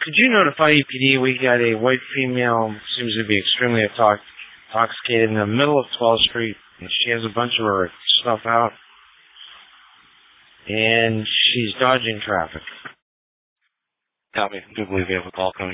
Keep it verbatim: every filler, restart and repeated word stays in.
Could you notify E P D we got a white female, seems to be extremely intox- intoxicated in the middle of twelfth Street, and she has a bunch of her stuff out, and she's dodging traffic. Copy. I do believe we have a call coming.